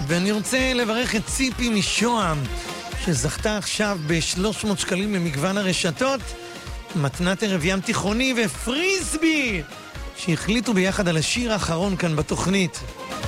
ואני רוצה לברך את ציפי משוהם, שזכתה עכשיו ב-300 שקלים למגוון הרשתות, מתנת ערב ים תיכוני ופריסבי, שהחליטו ביחד על השיר האחרון כאן בתוכנית.